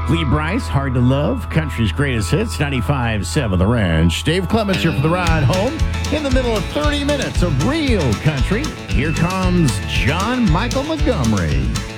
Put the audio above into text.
Lee Bryce, Hard to Love, country's greatest hits, 95.7 The Ranch. Dave Clements here for the ride home. In the middle of 30 minutes of real country, here comes John Michael Montgomery.